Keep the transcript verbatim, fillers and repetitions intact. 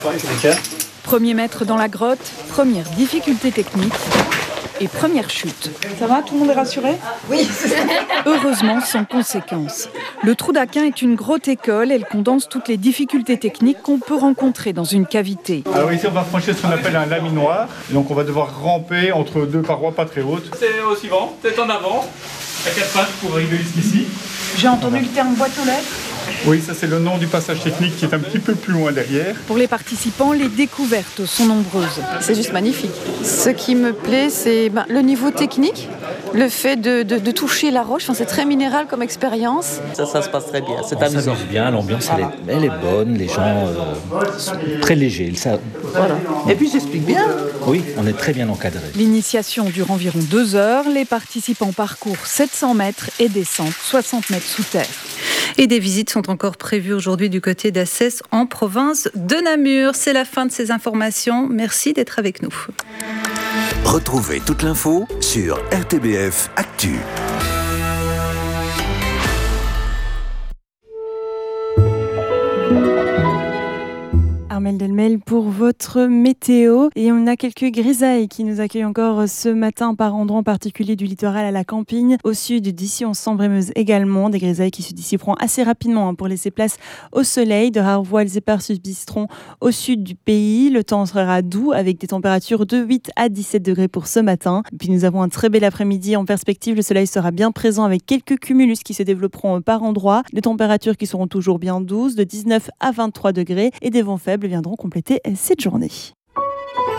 Premier mètre dans la grotte, première difficulté technique et première chute. Ça va, tout le monde est rassuré ? Oui. Heureusement, sans conséquence. Le Trou d'Aquin est une grotte école. Elle condense toutes les difficultés techniques qu'on peut rencontrer dans une cavité. Alors ici, on va franchir ce qu'on appelle un laminoir. Donc on va devoir ramper entre deux parois pas très hautes. C'est au suivant, tête en avant, à quatre pattes pour arriver jusqu'ici. J'ai entendu le terme boîte aux lettres. Oui, ça c'est le nom du passage technique qui est un petit peu plus loin derrière. Pour les participants, les découvertes sont nombreuses. C'est juste magnifique. Ce qui me plaît, c'est ben, le niveau technique, le fait de, de, de toucher la roche. Enfin, c'est très minéral comme expérience. Ça, ça se passe très bien, c'est On amusant. s'amuse bien, l'ambiance elle est, elle est bonne, les gens euh, sont très légers. Ça, Voilà. Et puis j'explique bien. oui, on est très bien encadré. L'initiation dure environ deux heures. Les participants parcourent sept cents mètres et descendent soixante mètres sous terre. Et des visites sont encore prévues aujourd'hui du côté d'Assès en province de Namur. C'est la fin de ces informations. Merci d'être avec nous. Retrouvez toute l'info sur R T B F Actu. Armelle Delmel pour votre météo. Et on a quelques grisailles qui nous accueillent encore ce matin par endroits en particulier du littoral à la Campine. Au sud d'ici, on Sambre et Meuse également. Des grisailles qui se dissiperont assez rapidement hein, pour laisser place au soleil. De rares voiles épars subsisteront au sud du pays. Le temps sera doux avec des températures de huit à dix-sept degrés pour ce matin. Et puis nous avons un très bel après-midi en perspective. Le soleil sera bien présent avec quelques cumulus qui se développeront par endroits. Des températures qui seront toujours bien douces, de dix-neuf à vingt-trois degrés. Et des vents faibles viendront compléter cette journée.